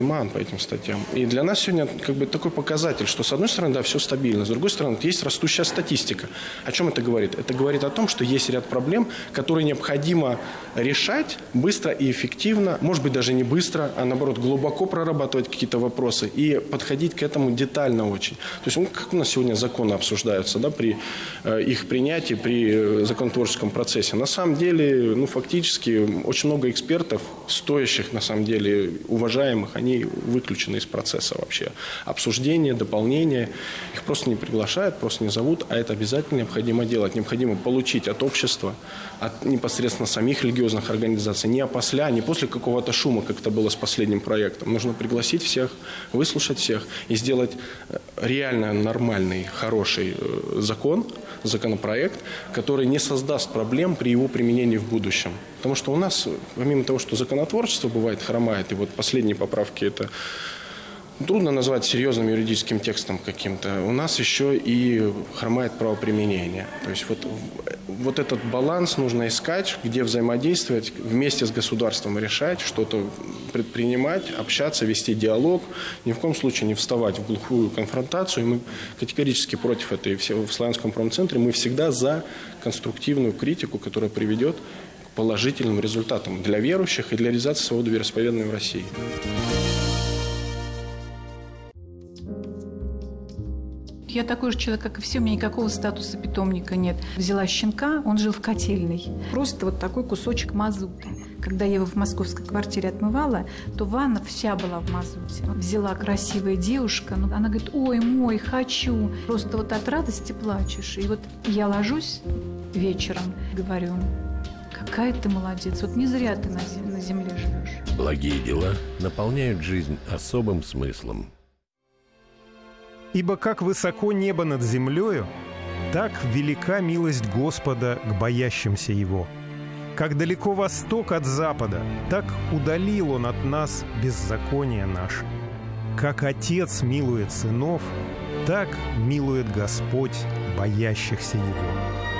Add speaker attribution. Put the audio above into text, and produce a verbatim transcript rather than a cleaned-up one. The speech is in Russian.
Speaker 1: по этим статьям. И для нас сегодня как бы такой показатель, что с одной стороны, да, все стабильно, с другой стороны, есть растущая статистика. О чем это говорит? Это говорит о том, что есть ряд проблем, которые необходимо решать быстро и эффективно, может быть, даже не быстро, а наоборот, глубоко прорабатывать какие-то вопросы и подходить к этому детально очень. То есть, ну, как у нас сегодня законы обсуждаются, да, при э, их принятии, при законотворческом процессе. На самом деле, ну, фактически, очень много экспертов, стоящих, на самом деле, уважаемых, они выключены из процесса вообще. Обсуждения, дополнения. Их просто не приглашают, просто не зовут, а это обязательно необходимо делать. Необходимо получить от общества, от непосредственно самих религиозных организаций, не опосля, не после какого-то шума, как это было с последним проектом. Нужно пригласить всех, выслушать всех и сделать реально нормальный, хороший закон, законопроект, который не создаст проблем при его применении в будущем. Потому что у нас, помимо того, что законотворчество бывает хромает, и вот последние поправки это трудно назвать серьезным юридическим текстом каким-то, у нас еще и хромает правоприменение. То есть вот, вот этот баланс нужно искать, где взаимодействовать, вместе с государством решать, что-то предпринимать, общаться, вести диалог, ни в коем случае не вставать в глухую конфронтацию. И мы категорически против этой. В Славянском промцентре мы всегда за конструктивную критику, которая приведет к положительным результатам для верующих и для реализации свободы вероисповедания в России.
Speaker 2: Я такой же человек, как и все, у меня никакого статуса питомника нет. Взяла щенка, он жил в котельной. Просто вот такой кусочек мазута. Когда я его в московской квартире отмывала, то ванна вся была в мазуте. Взяла красивая девушка, ну, она говорит: ой, мой, хочу. Просто вот от радости плачешь. И вот я ложусь вечером, говорю: какая ты молодец, вот не зря ты на земле, на земле живешь.
Speaker 3: Благие дела наполняют жизнь особым смыслом.
Speaker 4: Ибо как высоко небо над землею, так велика милость Господа к боящимся Его. Как далеко восток от запада, так удалил Он от нас беззаконие наше. Как Отец милует сынов, так милует Господь боящихся Его.